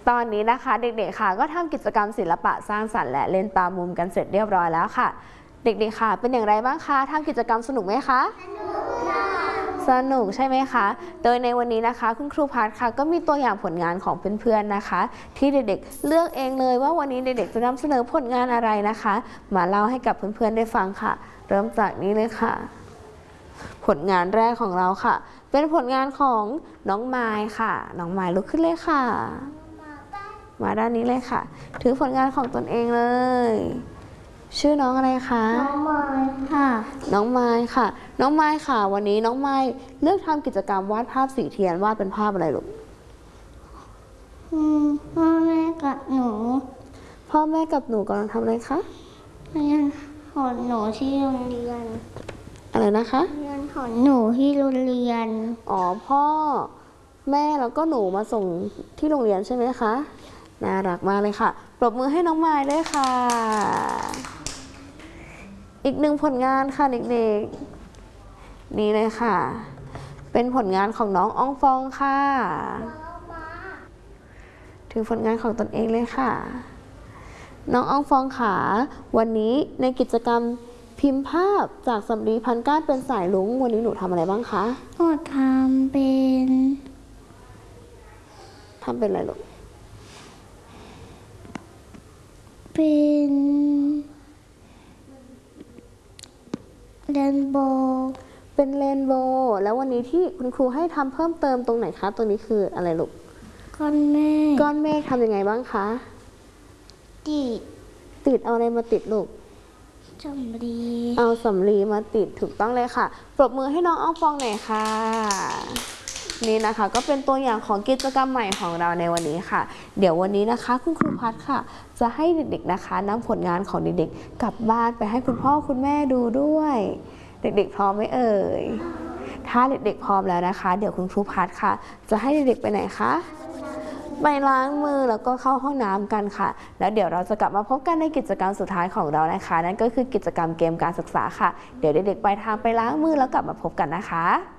ตอนนี้นะคะเด็กๆค่ะก็ทำกิจกรรมศิลปะสร้างสรรค์และเล่นตามมุมกันเสร็จเรียบร้อยแล้วค่ะเด็กๆค่ะเป็นอย่างไรบ้างคะทำกิจกรรมสนุกไหมคะสนุกค่ะสนุกใช่ไหมคะโดยในวันนี้นะคะคุณครูพัฒน์ค่ะก็มีตัวอย่างผลงานของเพื่อนๆนะคะที่เด็กๆเลือกเองเลยว่าวันนี้เด็กๆจะนำเสนอผลงานอะไรนะคะมาเล่าให้กับเพื่อนๆได้ฟังค่ะเริ่มจากนี้เลยค่ะผลงานแรกของเราค่ะเป็นผลงานของน้องไมล์ค่ะน้องไมล์ลุกขึ้นเลยค่ะมาด้านนี้เลยค่ะถือผลงานของตนเองเลยชื่อน้องอะไรคะน้องไมล์ค่ะน้องไมล์ค่ะน้องไมล์ค่ะวันนี้น้องไมล์เลือกทำกิจกรรมวาดภาพสีเทียนวาดเป็นภาพอะไรลูกพ่อแม่กับหนูพ่อแม่กับหนูกำลังทำอะไรคะเรียนถอนหนูที่โรงเรียนอะไรนะคะเรียนถอนหนูที่โรงเรียนอ๋อพ่อแม่แล้วก็หนูมาส่งที่โรงเรียนใช่ไหมคะน่ารักมากเลยค่ะปรบมือให้น้องไมล์ด้วยค่ะอีกหนึ่งผลงานค่ะเด็กๆนี่เลยค่ะเป็นผลงานของน้องอองฟองค่ะถือผลงานของตนเองเลยค่ะน้องอองฟองค่ะวันนี้ในกิจกรรมพิมพ์ภาพจากสำลีพันก้านเป็นสายลุ้งวันนี้หนูทำอะไรบ้างคะก็ทำเป็นอะไรลูกเป็นเรนโบว์เป็นเรนโบว์แล้ววันนี้ที่คุณครูให้ทำเพิ่มเติมตรงไหนคะตรงนี้คืออะไรลูกก้อนเมฆก้อนเมฆทำยังไงบ้างคะติดเอาอะไรมาติดลูกสำลีเอาสำลีมาติดถูกต้องเลยค่ะปรบมือให้น้องอ้อมฟองหน่อยค่ะนี่นะคะก็เป็นตัวอย่างของกิจกรรมใหม่ของเราในวันนี้ค่ะเดี๋ยววันนี้นะคะคุณครูพัฒน์ค่ะจะให้เด็กๆนะคะนำผลงานของเด็กๆกลับบ้านไปให้คุณพ่อคุณแม่ดูด้วยเด็กๆพร้อมไหมเอ่ยถ้าเด็กๆพร้อมแล้วนะคะเดี๋ยวคุณครูพัฒน์ค่ะจะให้เด็กๆไปไหนคะไปล้างมือแล้วก็เข้าห้องน้ำกันค่ะแล้วเดี๋ยวเราจะกลับมาพบกันในกิจกรรมสุดท้ายของเรานะคะนั่นก็คือกิจกรรมเกมการศึกษาค่ะเดี๋ยวเด็กๆไปล้างมือแล้วกลับมาพบกันนะคะ